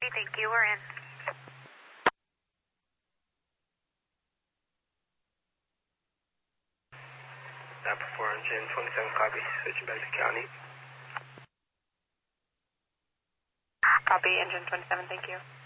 Thank you, we're in. Napa 4 engine 27, copy. Switching back to county. Copy, engine 27, thank you.